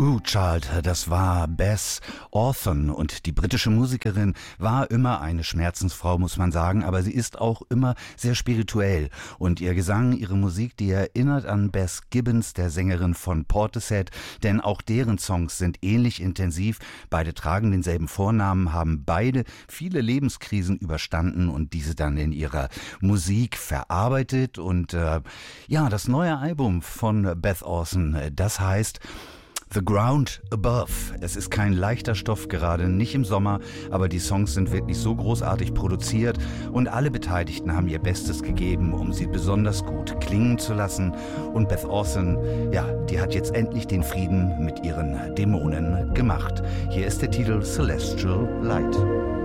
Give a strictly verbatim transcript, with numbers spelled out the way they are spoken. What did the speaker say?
Ooh Child, das war Beth Orton, und die britische Musikerin war immer eine Schmerzensfrau, muss man sagen, aber sie ist auch immer sehr spirituell, und ihr Gesang, ihre Musik, die erinnert an Beth Gibbons, der Sängerin von Portishead, denn auch deren Songs sind ähnlich intensiv. Beide tragen denselben Vornamen, haben beide viele Lebenskrisen überstanden und diese dann in ihrer Musik verarbeitet. Und äh, ja, das neue Album von Beth Orton, das heißt The Ground Above. Es ist kein leichter Stoff, gerade nicht im Sommer, aber die Songs sind wirklich so großartig produziert und alle Beteiligten haben ihr Bestes gegeben, um sie besonders gut klingen zu lassen. Und Beth Orton, ja, die hat jetzt endlich den Frieden mit ihren Dämonen gemacht. Hier ist der Titel Celestial Light.